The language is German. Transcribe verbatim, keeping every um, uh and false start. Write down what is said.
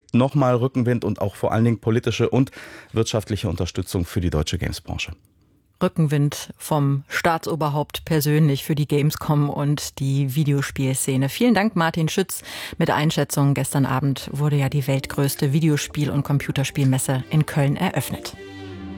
gibt nochmal Rückenwind und auch vor allen Dingen politische und wirtschaftliche Unterstützung für die deutsche Games-Branche. Rückenwind vom Staatsoberhaupt persönlich für die Gamescom und die Videospielszene. Vielen Dank, Martin Schütz, mit Einschätzungen. Gestern Abend wurde ja die weltgrößte Videospiel- und Computerspielmesse in Köln eröffnet.